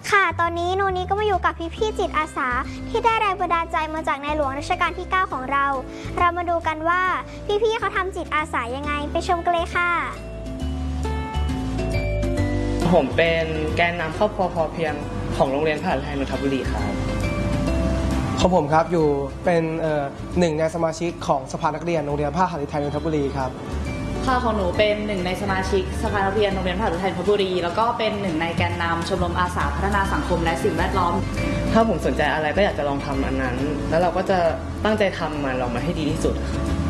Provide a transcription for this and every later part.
ค่ะตอนนี้นูนี้ก็มาอยู่กับพี่ๆจิตอาสาที่ได้แรงบันดาลใจมาจากในหลวงรัชกาลที่ 9 ของเรามาดูกันว่าพี่ๆเขาทำจิตอาสายังไงไปชมกันเลยค่ะผมเป็นแกนนำครอบครัวพอเพียงของโรงเรียนพหฤทัยนนทบุรีครับของผมครับอยู่เป็นหนึ่งในสมาชิกของสภานักเรียนโรงเรียนพหฤทัยนนทบุรีครับค่ะของหนูเป็นหนึ่งในสมาชิกสภานักเรียนโรงเรียนพหฤทัยนนทบุรีแล้วก็เป็นหนึ่งในแกนนำชมรมอาสาพัฒนาสังคมและสิ่งแวดล้อมถ้าผมสนใจอะไรก็อยากจะลองทำอันนั้นแล้วเราก็จะตั้งใจทำมันลองมาให้ดีที่สุด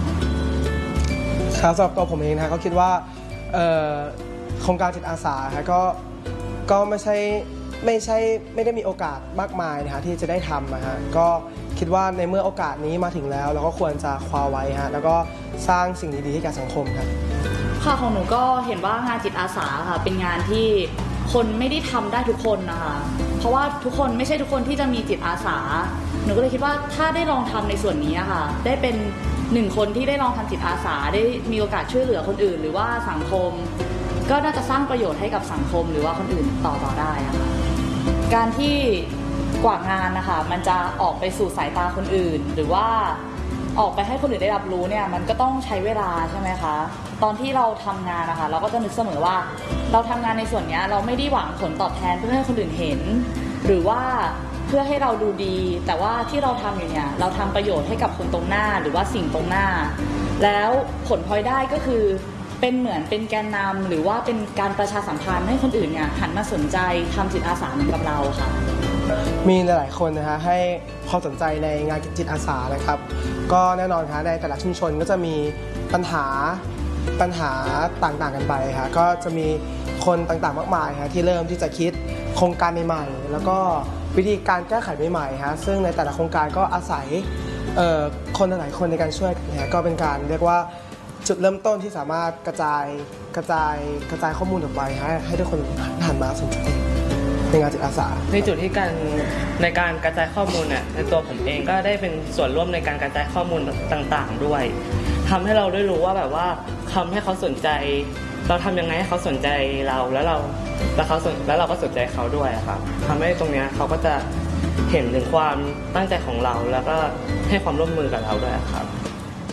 ครับสำหรับตัวผมเองนะก็คิดว่าโครงการจิตอาสาก็ไม่ได้มีโอกาสมากมายนะฮะที่จะได้ทำนะฮะก็คิดว่าในเมื่อโอกาสนี้มาถึงแล้วเราก็ควรจะคว้าไว้ฮะแล้วก็สร้างสิ่งดีๆให้กับสังคมครับค่ะของหนูก็เห็นว่างานจิตอาสาค่ะเป็นงานที่คนไม่ได้ทำได้ทุกคนนะคะเพราะว่าทุกคนไม่ใช่ทุกคนที่จะมีจิตอาสาหนูก็เลยคิดว่าถ้าได้ลองทำในส่วนนี้ค่ะได้เป็นหนึ่งคนที่ได้ลองทำจิตอาสาได้มีโอกาสช่วยเหลือคนอื่นหรือว่าสังคมก็น่าจะสร้างประโยชน์ให้กับสังคมหรือว่าคนอื่นต่อได้ค่ะการที่กว่างานนะคะมันจะออกไปสู่สายตาคนอื่นหรือว่าออกไปให้คนอื่นได้รับรู้เนี่ยมันก็ต้องใช้เวลาใช่ไหมคะตอนที่เราทำงานนะคะเราก็จะนึกเสมอว่าเราทำงานในส่วนนี้เราไม่ได้หวังผลตอบแทนเพื่อให้คนอื่นเห็นหรือว่าเพื่อให้เราดูดีแต่ว่าที่เราทำอยู่เนี่ยเราทำประโยชน์ให้กับคนตรงหน้าหรือว่าสิ่งตรงหน้าแล้วผลพลอยได้ก็คือเป็นเหมือนเป็นแกนนำหรือว่าเป็นการประชาสัมพันธ์ให้คนอื่นเนี่ยหันมาสนใจทำจิตอาสาเหมือนกับเราค่ะมีหลายๆคนนะฮะให้ความสนใจในงานจิตอาสานะครับก็แน่นอนครับในแต่ละชุมชนก็จะมีปัญหาต่างๆกันไปครับก็จะมีคนต่างๆมากมายครับที่เริ่มที่จะคิดโครงการใหม่ๆแล้วก็วิธีการแก้ไขใหม่ๆครับซึ่งในแต่ละโครงการก็อาศัยคนหลายๆคนในการช่วยนะก็เป็นการเรียกว่าจุดเริ่มต้นที่สามารถกระจายข้อมูลออกไปให้ทุกคนหันมาสนใจในงานจิตอาสาในจุดที่ในการกระจายข้อมูลเนี่ยในตัวผมเองก็ได้เป็นส่วนร่วมในการกระจายข้อมูลต่างๆด้วยทำให้เราได้รู้ว่าแบบว่าทำให้เขาสนใจเราทำยังไงให้เขาสนใจเราแล้วเราก็สนใจเขาด้วยครับทำให้ตรงนี้เขาก็จะเห็นถึงความตั้งใจของเราแล้วก็ให้ความร่วมมือกับเราด้วยครับ